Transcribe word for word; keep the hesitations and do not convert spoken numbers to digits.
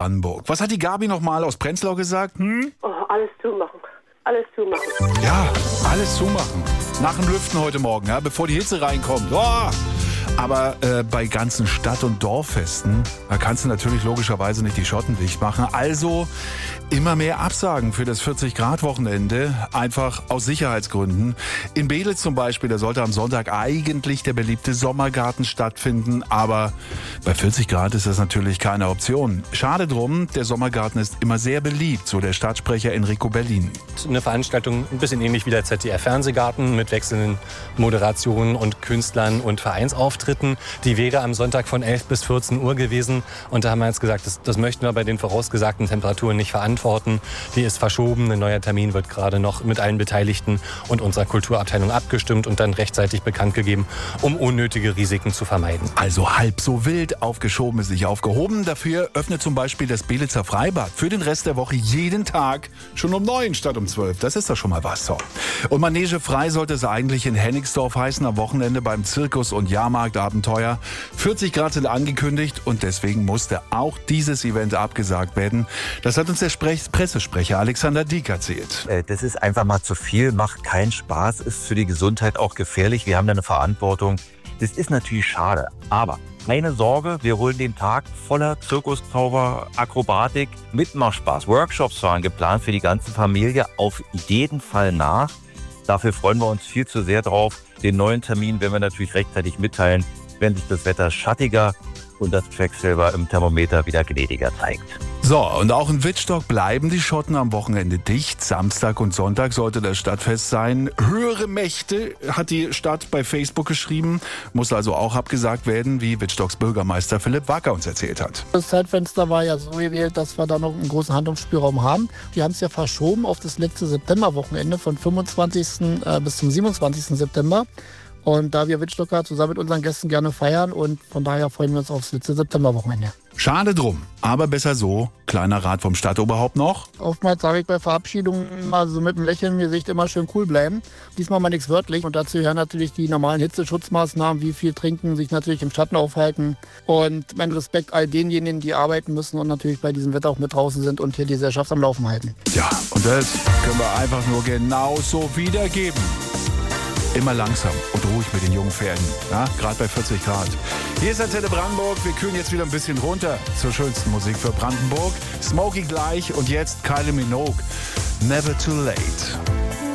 Brandenburg. Was hat die Gabi nochmal aus Prenzlau gesagt? Hm? Oh, alles zumachen. Alles zumachen. Ja, alles zumachen. Nach dem Lüften heute Morgen, ja, bevor die Hitze reinkommt. Oh! Aber äh, bei ganzen Stadt- und Dorffesten, da kannst du natürlich logischerweise nicht die Schotten dicht machen. Also immer mehr Absagen für das vierzig-Grad-Wochenende, einfach aus Sicherheitsgründen. In Beelitz zum Beispiel, da sollte am Sonntag eigentlich der beliebte Sommergarten stattfinden. Aber bei vierzig Grad ist das natürlich keine Option. Schade drum, der Sommergarten ist immer sehr beliebt, so der Stadtsprecher Enrico Berlin. Eine Veranstaltung ein bisschen ähnlich wie der Z D F-Fernsehgarten mit wechselnden Moderationen und Künstlern und Vereinsauftritten. Die wäre am Sonntag von elf bis vierzehn Uhr gewesen. Und da haben wir jetzt gesagt, das, das möchten wir bei den vorausgesagten Temperaturen nicht verantworten. Die ist verschoben. Ein neuer Termin wird gerade noch mit allen Beteiligten und unserer Kulturabteilung abgestimmt und dann rechtzeitig bekannt gegeben, um unnötige Risiken zu vermeiden. Also halb so wild, aufgeschoben ist nicht aufgehoben. Dafür öffnet zum Beispiel das Beelitzer Freibad für den Rest der Woche jeden Tag schon um neun statt um zwölf. Das ist doch schon mal was. So. Und Manege frei sollte es eigentlich in Hennigsdorf heißen, am Wochenende beim Zirkus- und Jahrmarktabenteuer. vierzig Grad sind angekündigt und deswegen musste auch dieses Event abgesagt werden. Das hat uns der Sprech- Pressesprecher Alexander Dieck erzählt. Das ist einfach mal zu viel, macht keinen Spaß, ist für die Gesundheit auch gefährlich. Wir haben da eine Verantwortung. Das ist natürlich schade, aber keine Sorge, wir holen den Tag voller Zirkuszauber, Akrobatik, Mitmachspaß. Workshops waren geplant für die ganze Familie auf jeden Fall nach. Dafür freuen wir uns viel zu sehr drauf. Den neuen Termin werden wir natürlich rechtzeitig mitteilen, wenn sich das Wetter schattiger und das Quecksilber im Thermometer wieder gnädiger zeigt. So, und auch in Wittstock bleiben die Schotten am Wochenende dicht. Samstag und Sonntag sollte das Stadtfest sein. Höhere Mächte, hat die Stadt bei Facebook geschrieben. Muss also auch abgesagt werden, wie Wittstocks Bürgermeister Philipp Wacker uns erzählt hat. Das Zeitfenster war ja so gewählt, dass wir da noch einen großen Handlungsspielraum haben. Die haben es ja verschoben auf das letzte Septemberwochenende von fünfundzwanzigsten bis zum siebenundzwanzigsten September. Und da wir Wittstocker zusammen mit unseren Gästen gerne feiern und von daher freuen wir uns aufs letzte Septemberwochenende. Schade drum, aber besser so. Kleiner Rat vom Stadtoberhaupt noch. Oftmals sage ich bei Verabschiedungen mal so mit einem Lächeln im Gesicht immer schön cool bleiben. Diesmal mal nichts wörtlich. Und dazu gehören natürlich die normalen Hitzeschutzmaßnahmen, wie viel trinken, sich natürlich im Schatten aufhalten. Und mein Respekt all denjenigen, die arbeiten müssen und natürlich bei diesem Wetter auch mit draußen sind und hier die Gesellschaft am Laufen halten. Ja, und das können wir einfach nur genauso wiedergeben. Immer langsam und ruhig mit den jungen Pferden, ja, gerade bei vierzig Grad. Hier ist Antenne Brandenburg, wir kühlen jetzt wieder ein bisschen runter zur schönsten Musik für Brandenburg. Smokey gleich und jetzt Kylie Minogue, Never Too Late.